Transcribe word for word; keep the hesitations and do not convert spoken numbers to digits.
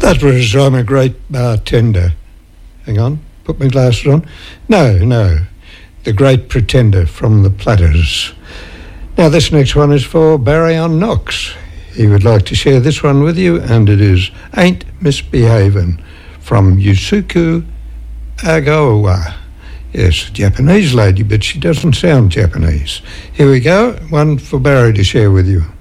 That was I'm a Great Bartender. Hang on, put my glasses on. No, no, The Great Pretender from the Platters. Now this next one is for Barry on Knox. He would like to share this one with you, and it is Ain't Misbehavin' from Yusuke Agawa. Yes, a Japanese lady, but she doesn't sound Japanese. Here we go, one for Barry to share with you.